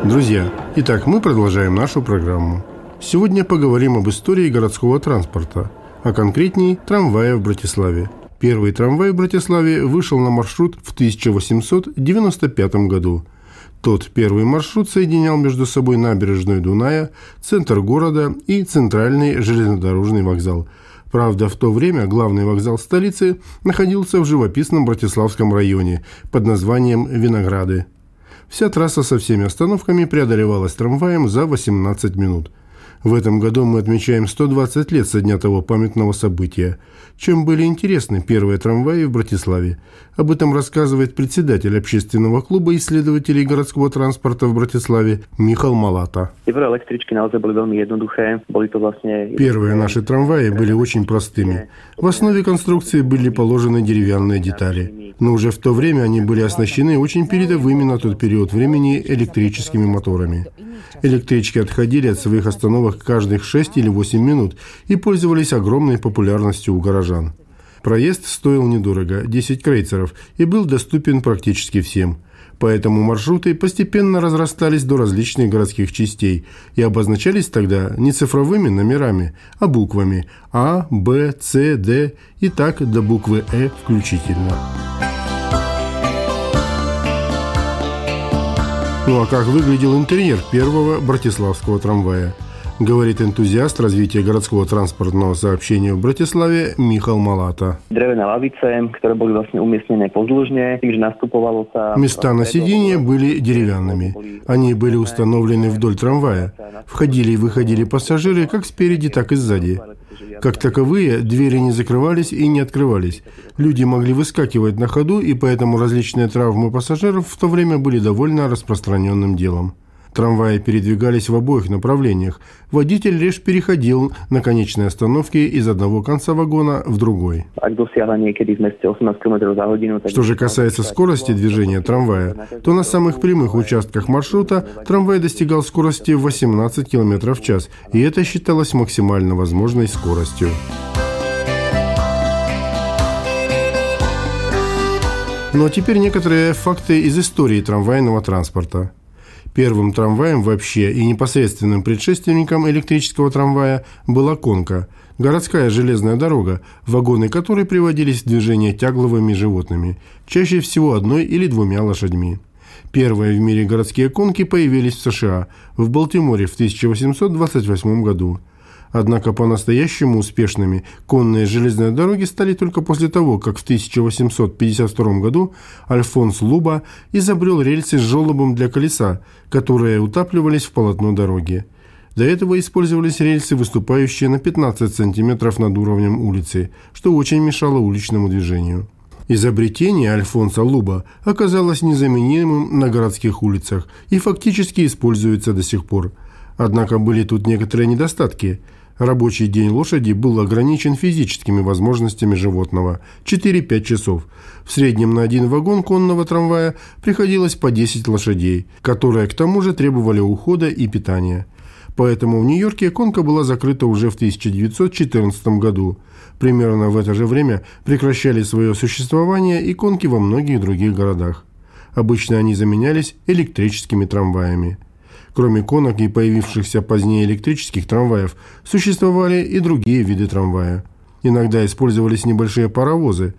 Друзья, итак, мы продолжаем нашу программу. Сегодня поговорим об истории городского транспорта, а конкретнее трамвая в Братиславе. Первый трамвай в Братиславе вышел на маршрут в 1895 году. Тот первый маршрут соединял между собой набережную Дуная, центр города и центральный железнодорожный вокзал. Правда, в то время главный вокзал столицы находился в живописном Братиславском районе под названием Винограды. Вся трасса со всеми остановками преодолевалась трамваем за 18 минут. В этом году мы отмечаем 120 лет со дня того памятного события. Чем были интересны первые трамваи в Братиславе? Об этом рассказывает председатель общественного клуба исследователей городского транспорта в Братиславе Михал Малата. Первые наши трамваи были очень простыми. В основе конструкции были положены деревянные детали. Но уже в то время они были оснащены очень передовыми на тот период времени электрическими моторами. Электрички отходили от своих остановок каждых 6 или 8 минут и пользовались огромной популярностью у горожан. Проезд стоил недорого – 10 крейцеров и был доступен практически всем. Поэтому маршруты постепенно разрастались до различных городских частей и обозначались тогда не цифровыми номерами, а буквами А, Б, С, Д и так до буквы Э включительно. Ну а как выглядел интерьер первого братиславского трамвая? Говорит энтузиаст развития городского транспортного сообщения в Братиславе Михал Малата. Места на сиденье были деревянными. Они были установлены вдоль трамвая. Входили и выходили пассажиры как спереди, так и сзади. Как таковые, двери не закрывались и не открывались. Люди могли выскакивать на ходу, и поэтому различные травмы пассажиров в то время были довольно распространенным делом. Трамваи передвигались в обоих направлениях. Водитель лишь переходил на конечной остановке из одного конца вагона в другой. Что же касается скорости движения трамвая, то на самых прямых участках маршрута трамвай достигал скорости 18 км в час, и это считалось максимально возможной скоростью. Ну а теперь некоторые факты из истории трамвайного транспорта. Первым трамваем вообще и непосредственным предшественником электрического трамвая была конка – городская железная дорога, вагоны которой приводились в движение тягловыми животными, чаще всего одной или двумя лошадьми. Первые в мире городские конки появились в США, в Балтиморе в 1828 году. Однако по-настоящему успешными конные железные дороги стали только после того, как в 1852 году Альфонс Луба изобрел рельсы с желобом для колеса, которые утапливались в полотно дороги. До этого использовались рельсы, выступающие на 15 сантиметров над уровнем улицы, что очень мешало уличному движению. Изобретение Альфонса Луба оказалось незаменимым на городских улицах и фактически используется до сих пор. Однако были тут некоторые недостатки. Рабочий день лошади был ограничен физическими возможностями животного – 4-5 часов. В среднем на один вагон конного трамвая приходилось по 10 лошадей, которые к тому же требовали ухода и питания. Поэтому в Нью-Йорке конка была закрыта уже в 1914 году. Примерно в это же время прекращали свое существование и конки во многих других городах. Обычно они заменялись электрическими трамваями. Кроме конок и появившихся позднее электрических трамваев, существовали и другие виды трамвая. Иногда использовались небольшие паровозы,